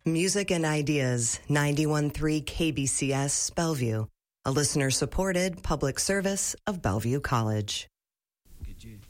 Music and Ideas, 91.3 KBCS, Bellevue, a listener-supported public service of Bellevue College. Could you